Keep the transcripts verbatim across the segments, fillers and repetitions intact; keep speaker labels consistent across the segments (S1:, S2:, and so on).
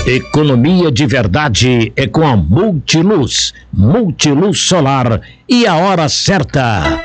S1: Economia de verdade é com a Multiluz, Multiluz Solar e a hora certa.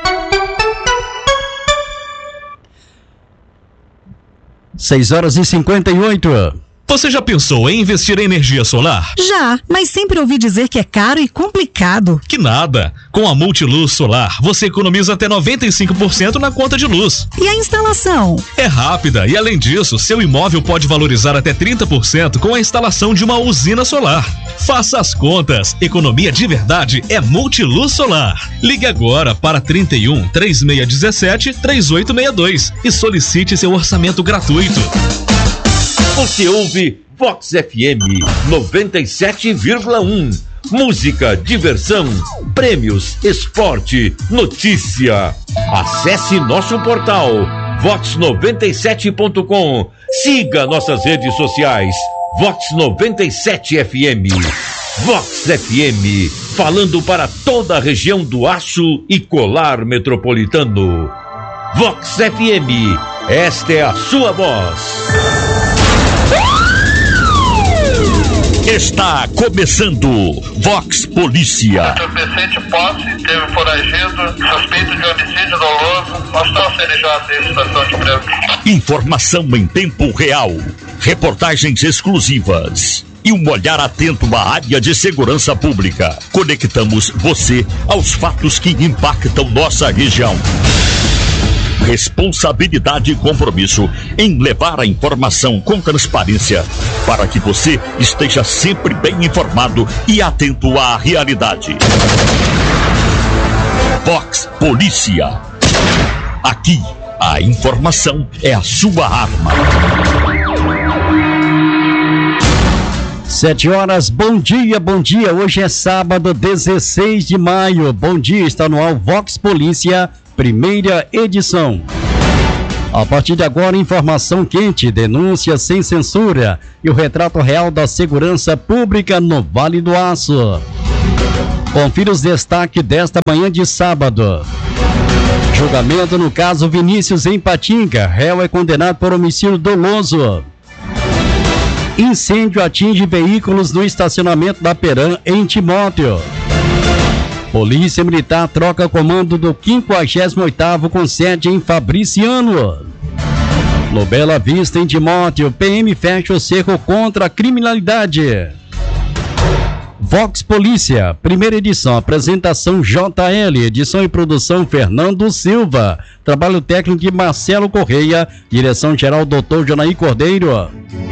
S2: seis horas e cinquenta e oito.
S3: Você já pensou em investir em energia solar?
S4: Já, mas sempre ouvi dizer que é caro e complicado.
S3: Que nada! Com a Multiluz Solar, você economiza até noventa e cinco por cento na conta de luz.
S4: E a instalação?
S3: É rápida e, além disso, seu imóvel pode valorizar até trinta por cento com a instalação de uma usina solar. Faça as contas. Economia de verdade é Multiluz Solar. Ligue agora para trinta e um, três seis um sete, três oito seis dois e solicite seu orçamento gratuito.
S5: Você ouve Vox F M noventa e sete vírgula um. Música, diversão, prêmios, esporte, notícia. Acesse nosso portal vox noventa e sete ponto com. Siga nossas redes sociais. Vox noventa e sete F M. Vox F M, falando para toda a região do Aço e Colar Metropolitano. Vox F M, esta é a sua voz.
S6: Está começando Vox Polícia.
S7: Entorpecente posse, teve foragido, suspeito de homicídio doloso, mostrar o C N J em situação de preso.
S6: Informação em tempo real, reportagens exclusivas e um olhar atento à área de segurança pública. Conectamos você aos fatos que impactam nossa região. Responsabilidade e compromisso em levar a informação com transparência para que você esteja sempre bem informado e atento à realidade. Vox Polícia. Aqui, a informação é a sua arma.
S2: Sete horas, bom dia, bom dia. Hoje é sábado, dezesseis de maio. Bom dia, está no ar Vox Polícia, primeira edição. A partir de agora, informação quente, denúncia sem censura e o retrato real da segurança pública no Vale do Aço. Confira os destaques desta manhã de sábado. Julgamento no caso Vinícius em Patinga. Réu é condenado por homicídio doloso. Incêndio atinge veículos no estacionamento da Peram em Timóteo. Polícia Militar troca comando do quinquagésimo oitavo com sede em Fabriciano. No Bela Vista, em Timóteo, P M fecha o cerco contra a criminalidade. Vox Polícia, primeira edição, apresentação J L, edição e produção Fernando Silva, trabalho técnico de Marcelo Correia, direção-geral doutor Jonaí Cordeiro.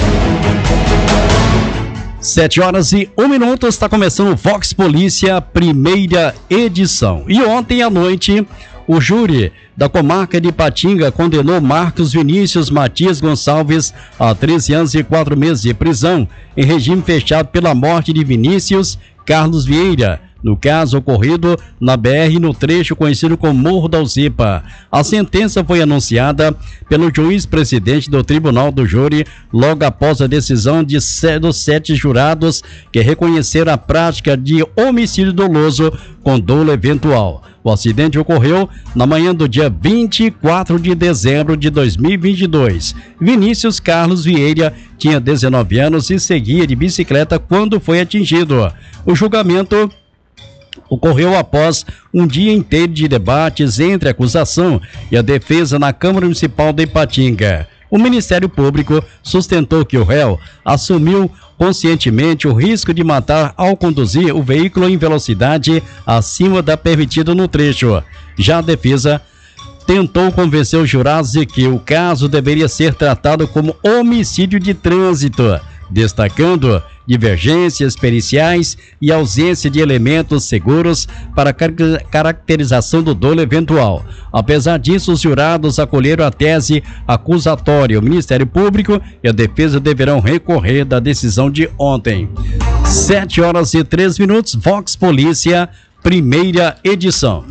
S2: Sete horas e um minuto, está começando o Vox Polícia, primeira edição. E ontem à noite, o júri da comarca de Patinga condenou Marcos Vinícius Matias Gonçalves a treze anos e quatro meses de prisão, em regime fechado pela morte de Vinícius Carlos Vieira, no caso ocorrido na B R no trecho conhecido como Morro da Alzipa. A sentença foi anunciada pelo juiz-presidente do Tribunal do Júri logo após a decisão de dos sete jurados que reconheceram a prática de homicídio doloso com dolo eventual. O acidente ocorreu na manhã do dia vinte e quatro de dezembro de dois mil e vinte e dois. Vinícius Carlos Vieira tinha dezenove anos e seguia de bicicleta quando foi atingido. O julgamento ocorreu após um dia inteiro de debates entre a acusação e a defesa na Câmara Municipal de Ipatinga. O Ministério Público sustentou que o réu assumiu conscientemente o risco de matar ao conduzir o veículo em velocidade acima da permitida no trecho. Já a defesa tentou convencer os jurados de que o caso deveria ser tratado como homicídio de trânsito, destacando divergências periciais e ausência de elementos seguros para a car- caracterização do dolo eventual. Apesar disso, os jurados acolheram a tese acusatória. O Ministério Público e a defesa deverão recorrer da decisão de ontem. Sete horas e três minutos, Vox Polícia, primeira edição.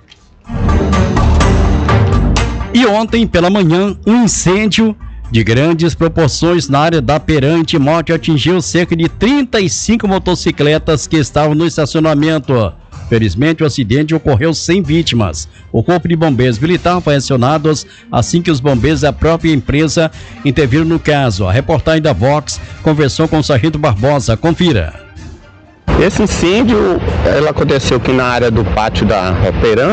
S2: E ontem, pela manhã, um incêndio de grandes proporções na área da Peram em Timóteo atingiu cerca de trinta e cinco motocicletas que estavam no estacionamento. Felizmente, o acidente ocorreu sem vítimas. O Corpo de Bombeiros Militar foi acionado assim que os bombeiros da própria empresa interviram no caso. A reportagem da Vox conversou com o Sargento Barbosa. Confira.
S8: Esse incêndio, ela aconteceu aqui na área do pátio da Peran,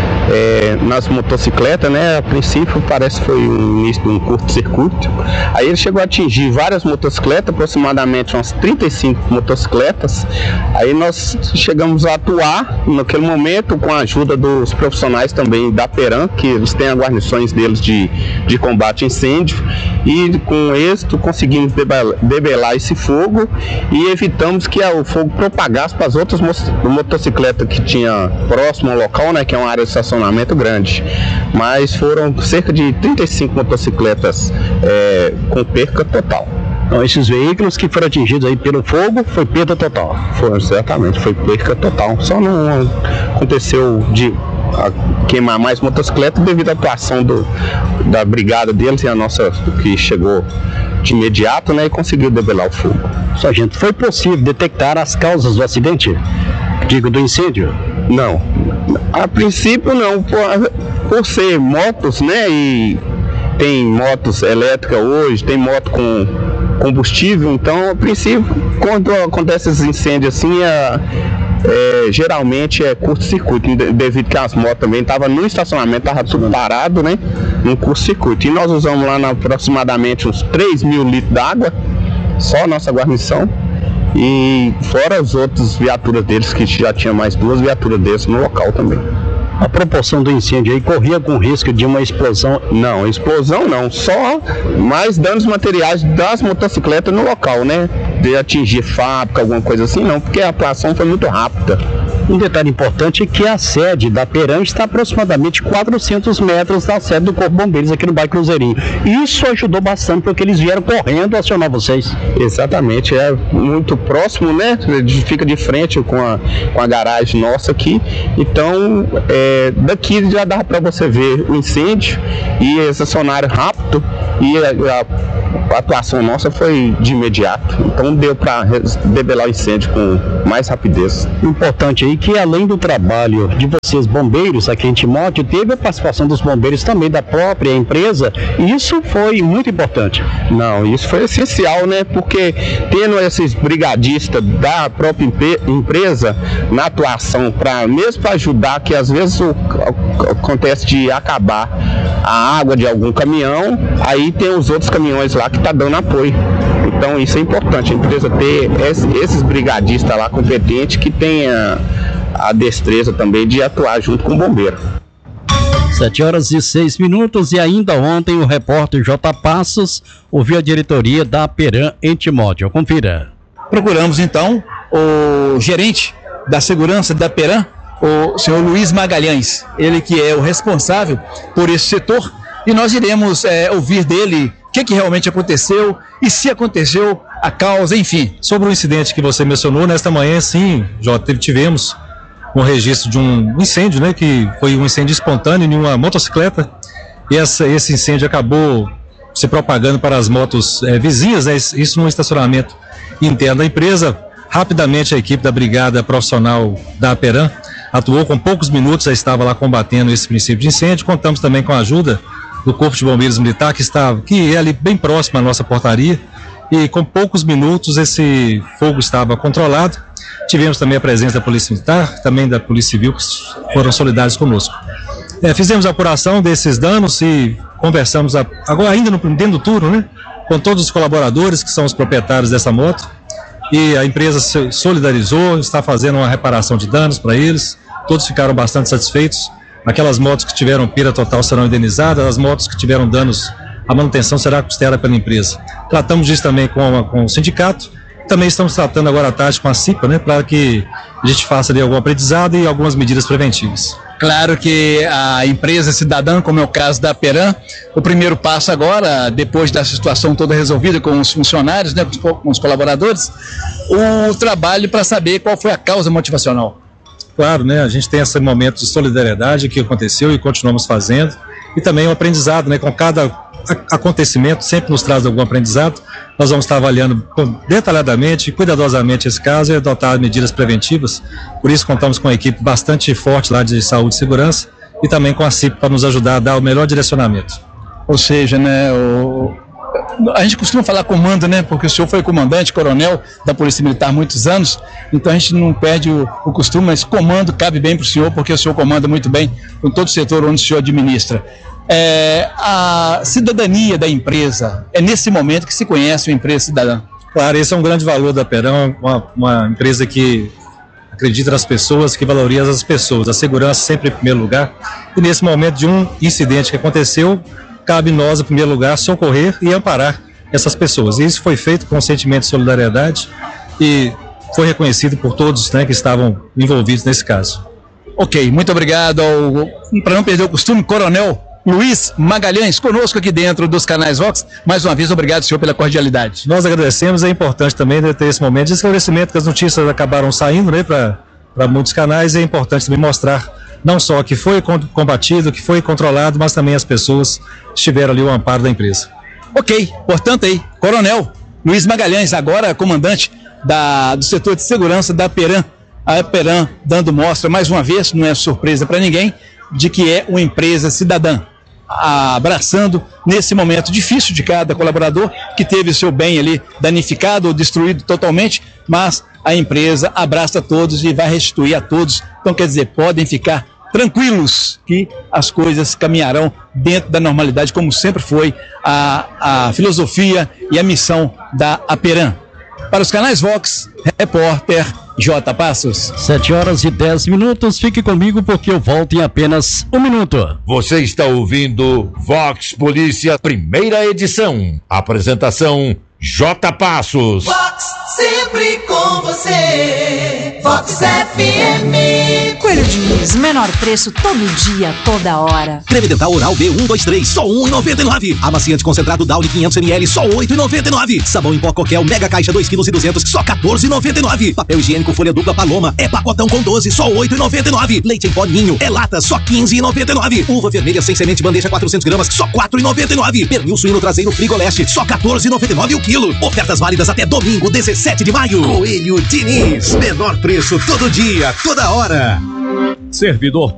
S8: é, nas motocicletas, né? A princípio parece que foi o início de um curto-circuito. Aí ele chegou a atingir várias motocicletas, aproximadamente umas trinta e cinco motocicletas. Aí nós chegamos a atuar naquele momento com a ajuda dos profissionais também da Peran, que eles têm as guarnições deles de, de combate a incêndio, e com êxito conseguimos debelar esse fogo e evitamos que o fogo propagasse para as outras motocicletas que tinha próximo ao local, né? Que é uma área de estacionamento grande, mas foram cerca de trinta e cinco motocicletas é, com perca total.
S2: Então, esses veículos que foram atingidos aí pelo fogo, foi perda total?
S8: Foi, exatamente, foi perca total. Só não aconteceu de queimar mais motocicleta devido à atuação do, da brigada deles e a nossa que chegou de imediato, né, e conseguiu debelar o fogo.
S2: Sargento, foi possível detectar as causas do acidente? Digo, do incêndio?
S8: Não, a princípio não, por, por ser motos, né, e tem motos elétricas hoje, tem moto com combustível, então a princípio quando acontece esses incêndios assim, é, é, geralmente é curto-circuito, devido que as motos também estavam no estacionamento, estava tudo parado, né, num curto-circuito, e nós usamos lá na, aproximadamente uns três mil litros d'água, só a nossa guarnição. E fora as outras viaturas deles, que já tinha mais duas viaturas deles no local também.
S2: A proporção do incêndio aí corria com risco de uma explosão?
S8: Não, explosão não, só mais danos materiais das motocicletas no local, né? De atingir fábrica, alguma coisa assim, não, porque a atuação foi muito rápida.
S2: Um detalhe importante é que a sede da Peran está aproximadamente quatrocentos metros da sede do Corpo de Bombeiros aqui no bairro Cruzeirinho. Isso ajudou bastante porque eles vieram correndo acionar vocês.
S8: Exatamente, é muito próximo, né? Fica de frente com a, com a garagem nossa aqui. Então, é, daqui já dá para você ver o incêndio e esse acionário rápido e a, a, a atuação nossa foi de imediato. Então deu para debelar o incêndio com mais rapidez.
S2: Importante aí que além do trabalho de vocês bombeiros aqui em Timóteo, teve a participação dos bombeiros também da própria empresa, e isso foi muito importante.
S8: Não, isso foi essencial, né? Porque tendo esses brigadistas da própria empresa na atuação, para mesmo para ajudar, que às vezes o, acontece de acabar a água de algum caminhão, aí tem os outros caminhões lá que tá dando apoio. Então isso é importante, a empresa ter esses brigadistas lá competentes que tenha a destreza também de atuar junto com o bombeiro.
S2: Sete horas e seis minutos e ainda ontem o repórter J. Passos ouviu a diretoria da Peran em Timóteo. Confira.
S9: Procuramos então o gerente da segurança da Peran, o senhor Luiz Magalhães, ele que é o responsável por esse setor, e nós iremos é, ouvir dele o que, que realmente aconteceu e se aconteceu a causa, enfim.
S10: Sobre o incidente que você mencionou, nesta manhã, sim, já tivemos um registro de um incêndio, né, que foi um incêndio espontâneo em uma motocicleta, e essa, esse incêndio acabou se propagando para as motos é, vizinhas, né, isso num estacionamento interno da empresa. Rapidamente a equipe da brigada profissional da Peran atuou, com poucos minutos já estava lá combatendo esse princípio de incêndio. Contamos também com a ajuda do Corpo de Bombeiros Militar, que, está, que é ali bem próximo à nossa portaria, e com poucos minutos esse fogo estava controlado. Tivemos também a presença da Polícia Militar, também da Polícia Civil, que foram solidários conosco. É, fizemos a apuração desses danos e conversamos, a, agora ainda no, dentro do turno, né, com todos os colaboradores que são os proprietários dessa moto, e a empresa se solidarizou, está fazendo uma reparação de danos para eles, todos ficaram bastante satisfeitos. Aquelas motos que tiveram perda total serão indenizadas, as motos que tiveram danos, a manutenção será custeada pela empresa. Tratamos disso também com, a, com o sindicato, também estamos tratando agora à tarde com a CIPA, né, para que a gente faça ali algum aprendizado e algumas medidas preventivas.
S9: Claro que a empresa cidadã, como é o caso da Peran, o primeiro passo agora, depois dessa situação toda resolvida com os funcionários, né, com os colaboradores, o trabalho para saber qual foi a causa motivacional.
S10: Claro, né, a gente tem esse momento de solidariedade que aconteceu e continuamos fazendo, e também o aprendizado, né, com cada acontecimento sempre nos traz algum aprendizado. Nós vamos estar avaliando detalhadamente e cuidadosamente esse caso e adotar medidas preventivas. Por isso contamos com uma equipe bastante forte lá de saúde e segurança, e também com a CIP para nos ajudar a dar o melhor direcionamento.
S9: Ou seja, né, o, A gente costuma falar comando, né? Porque o senhor foi comandante, coronel da Polícia Militar há muitos anos, então a gente não perde o, o costume, mas comando cabe bem para o senhor, porque o senhor comanda muito bem com todo o setor onde o senhor administra. É, a cidadania da empresa, é nesse momento que se conhece uma empresa cidadã.
S10: Claro, esse é um grande valor da Peran, uma, uma empresa que acredita nas pessoas, que valoriza as pessoas, a segurança sempre em primeiro lugar. E nesse momento de um incidente que aconteceu, cabe nós, em primeiro lugar, socorrer e amparar essas pessoas. E isso foi feito com um sentimento de solidariedade e foi reconhecido por todos, né, que estavam envolvidos nesse caso.
S9: Ok, muito obrigado. Para não perder o costume, Coronel Luiz Magalhães, conosco aqui dentro dos canais Vox. Mais uma vez, obrigado, senhor, pela cordialidade.
S10: Nós agradecemos, é importante também, né, ter esse momento de esclarecimento, que as notícias acabaram saindo, né, para muitos canais, e é importante também mostrar não só que foi combatido, que foi controlado, mas também as pessoas estiveram ali ao amparo da empresa.
S9: Ok, portanto aí, Coronel Luiz Magalhães, agora comandante da, do setor de segurança da Peran. A Peran dando mostra, mais uma vez, não é surpresa para ninguém, de que é uma empresa cidadã, abraçando nesse momento difícil de cada colaborador que teve o seu bem ali danificado ou destruído totalmente, mas a empresa abraça todos e vai restituir a todos. Então, quer dizer, podem ficar tranquilos que as coisas caminharão dentro da normalidade, como sempre foi a, a filosofia e a missão da Peran. Para os canais Vox, repórter J. Passos.
S2: Sete horas e dez minutos. Fique comigo porque eu volto em apenas um minuto.
S5: Você está ouvindo Vox Polícia, primeira edição. Apresentação J. Passos.
S11: Vox sempre com você. Vox F M.
S12: Coelho Diniz, menor preço todo dia, toda hora.
S13: Creme dental oral B um dois três, só um real e noventa e nove centavos. Amaciante concentrado Downy quinhentos mililitros, só oito reais e noventa e nove centavos. Sabão em pó Coquel, mega caixa dois quilos e duzentos, só quatorze reais e noventa e nove centavos. Papel higiênico folha dupla Paloma, é pacotão com doze, só oito reais e noventa e nove centavos. Leite em pó Ninho, é lata, só quinze reais e noventa e nove centavos. Uva vermelha sem semente bandeja quatrocentos gramas, só quatro reais e noventa e nove centavos. Pernil suíno traseiro Frigoleste, só quatorze reais e noventa e nove centavos o quilo. Ofertas válidas até domingo, dezessete de maio. Coelho Diniz, menor preço todo dia, toda hora.
S3: Servidor